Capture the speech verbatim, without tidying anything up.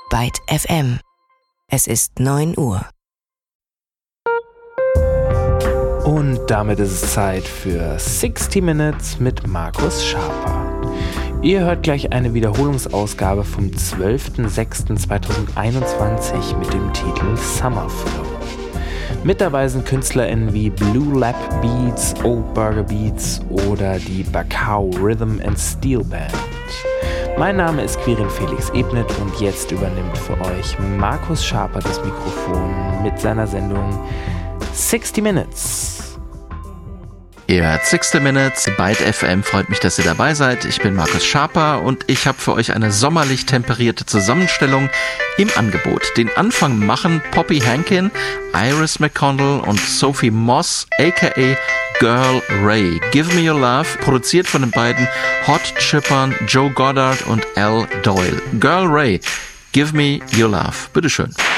Byte F M. Es ist neun Uhr. Und damit ist es Zeit für sixty Minutes mit Markus Schaper. Ihr hört gleich eine Wiederholungsausgabe vom zwölften sechsten zweitausendeinundzwanzig mit dem Titel Summerflow. Mit dabei sind KünstlerInnen wie Blue Lab Beats, Old Burger Beats oder die Bacao Rhythm and Steel Band. Mein Name ist Quirin Felix Ebnet und jetzt übernimmt für euch Markus Schaper das Mikrofon mit seiner Sendung sixty Minutes. Ihr hört sixty Minutes, Byte F M, freut mich, dass ihr dabei seid. Ich bin Markus Schaper und ich habe für euch eine sommerlich temperierte Zusammenstellung im Angebot. Den Anfang machen Poppy Hankin, Iris McConnell und Sophie Moss, aka Girl Ray. Give Me Your Love, produziert von den beiden Hot Chippern Joe Goddard und Al Doyle. Girl Ray, Give Me Your Love. Bitteschön.